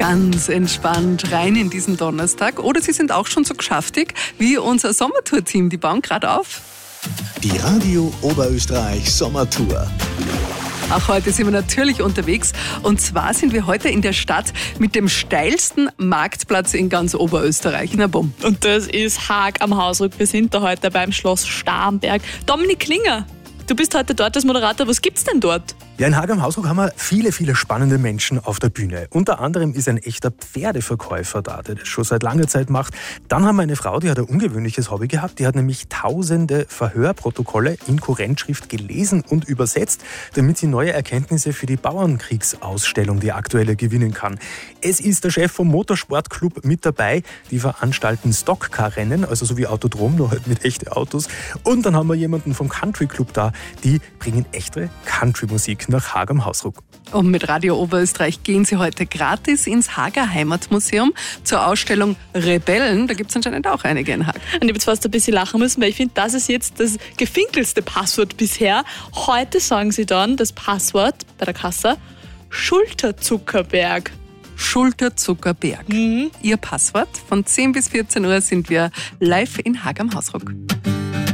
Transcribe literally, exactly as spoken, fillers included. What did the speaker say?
ganz entspannt rein in diesen Donnerstag. Oder Sie sind auch schon so geschäftig wie unser Sommertour-Team. Die bauen gerade auf. Die Radio Oberösterreich Sommertour. Auch heute sind wir natürlich unterwegs. Und zwar sind wir heute in der Stadt mit dem steilsten Marktplatz in ganz Oberösterreich. Na bumm. Und das ist Haag am Hausruck. Wir sind da heute beim Schloss Starnberg. Dominik Klinger, du bist heute dort als Moderator. Was gibt's denn dort? Ja, in Haag am Hausruck haben wir viele, viele spannende Menschen auf der Bühne. Unter anderem ist ein echter Pferdeverkäufer da, der das schon seit langer Zeit macht. Dann haben wir eine Frau, die hat ein ungewöhnliches Hobby gehabt. Die hat nämlich tausende Verhörprotokolle in Kurrentschrift gelesen und übersetzt, damit sie neue Erkenntnisse für die Bauernkriegsausstellung, die aktuelle, gewinnen kann. Es ist der Chef vom Motorsportclub mit dabei. Die veranstalten Stockcar-Rennen, also so wie Autodrom, nur halt mit echten Autos. Und dann haben wir jemanden vom Country Club da. Die bringen echte Country-Musik nach Haag am Hausruck. Und mit Radio Oberösterreich gehen Sie heute gratis ins Haager Heimatmuseum zur Ausstellung Rebellen. Da gibt es anscheinend auch einige in Haag. Und ich habe jetzt fast ein bisschen lachen müssen, weil ich finde, das ist jetzt das gefinkelste Passwort bisher. Heute sagen Sie dann das Passwort bei der Kasse Schulterzuckerberg. Schulterzuckerberg. Mhm. Ihr Passwort. Von zehn bis vierzehn Uhr sind wir live in Haag am Hausruck.